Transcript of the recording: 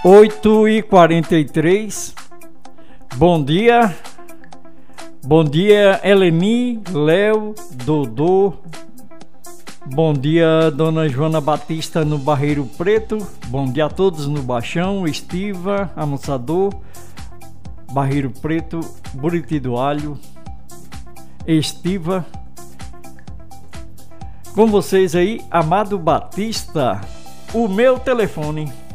8h43. Bom dia. Bom dia, Eleni, Léo, Dodô. Bom dia, Dona Joana Batista no Barreiro Preto. Bom dia a todos no Baixão, Estiva, Amoçador, Barreiro Preto, Buriti do Alho, Estiva. Com vocês aí, Amado Batista, o meu telefone